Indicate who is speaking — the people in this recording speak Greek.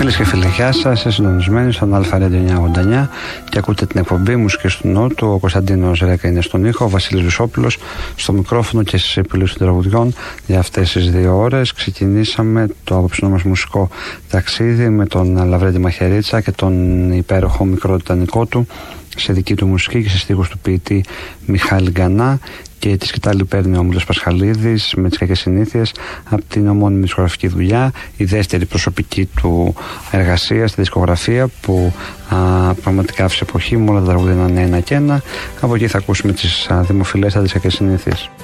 Speaker 1: Φίλες και φίλοι, γεια σας. Είστε συντονισμένοι στον Αλφα Radio 989 και ακούτε την εκπομπή Μουσικής του Νότου. Ο Κωνσταντίνος Ρέκα είναι στον ήχο, ο Βασίλης Βουσόπουλος στο μικρόφωνο και στις επιλογές των τραγουδιών για αυτές τις 2 ώρες. Ξεκινήσαμε το απόψινό μας μουσικό ταξίδι με τον Λαβρέντη Μαχαιρίτσα και τον υπέροχο μικρό τιτανικό του σε δική του μουσική και σε στίχους του ποιητή Μιχάλη Γκανά. Και τη σκητάλη παίρνει ο Μήλος Πασχαλίδης με τις κακές συνήθειες από την ομώνυμη δισκογραφική δουλειά, η δεύτερη προσωπική του εργασία στη δισκογραφία που πραγματικά άφησε εποχή με όλα τα τραγούδια να είναι ένα και ένα. Από εκεί θα ακούσουμε τις δημοφιλές τις κακές συνήθειες.